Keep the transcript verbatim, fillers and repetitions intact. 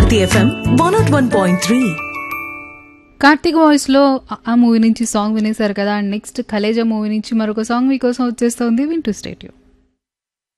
Bharati FM one not one point three. Karthik voice లో ఆ movie నుంచి సాంగ్ వినేశారు కదా. అండ్ నెక్స్ట్ కలేజా మూవీ నుంచి మరొక సాంగ్ మీకోసం వచ్చేస్తుంది. వింటూ స్టేట్ యూ.